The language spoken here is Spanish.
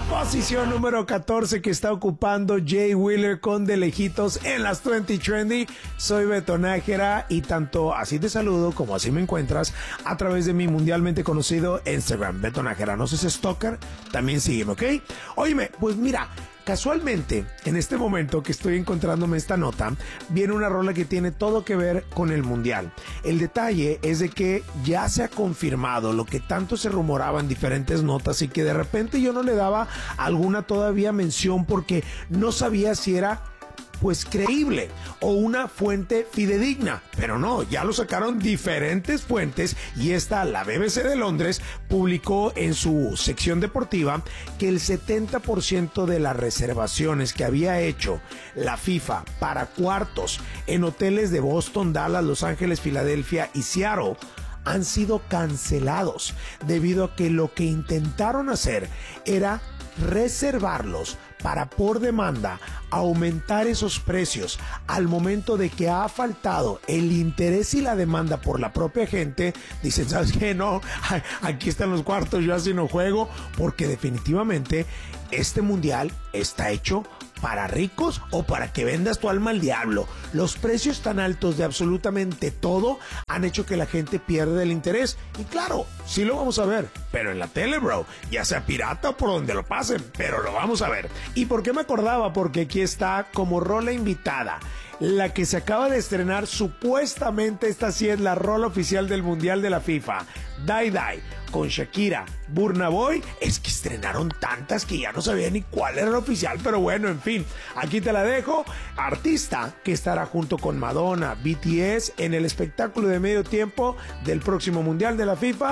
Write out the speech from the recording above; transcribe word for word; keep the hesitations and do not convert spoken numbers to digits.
Posición número catorce que está ocupando Jay Wheeler con De Lejitos en las veinte Trendy. Soy Beto Nájera y tanto así te saludo como así me encuentras a través de mi mundialmente conocido Instagram, Beto Nájera. No seas stalker, también sígueme, ¿ok? Óyeme, pues mira, casualmente, en este momento que estoy encontrándome esta nota, viene una rola que tiene todo que ver con el mundial. El detalle es de que ya se ha confirmado lo que tanto se rumoraba en diferentes notas y que de repente yo no le daba alguna todavía mención porque no sabía si era pues creíble o una fuente fidedigna, pero no, ya lo sacaron diferentes fuentes y esta, la B B C de Londres, publicó en su sección deportiva que el setenta por ciento de las reservaciones que había hecho la FIFA para cuartos en hoteles de Boston, Dallas, Los Ángeles, Filadelfia y Seattle han sido cancelados debido a que lo que intentaron hacer era reservarlos para por demanda aumentar esos precios al momento de que ha faltado el interés y la demanda por la propia gente. Dicen, ¿sabes qué? No, aquí están los cuartos, yo así no juego, porque definitivamente este mundial está hecho para ricos o para que vendas tu alma al diablo. Los precios tan altos de absolutamente todo han hecho que la gente pierda el interés. Y claro, sí lo vamos a ver, pero en la tele, bro, ya sea pirata o por donde lo pasen, pero lo vamos a ver. ¿Y por qué me acordaba? Porque aquí está como rola invitada la que se acaba de estrenar, supuestamente esta sí es la rola oficial del Mundial de la FIFA, Die Die, con Shakira, Burna Boy. Es que estrenaron tantas que ya no sabía ni cuál era la oficial, pero bueno, en fin, aquí te la dejo. Artista que estará junto con Madonna, B T S en el espectáculo de medio tiempo del próximo Mundial de la FIFA.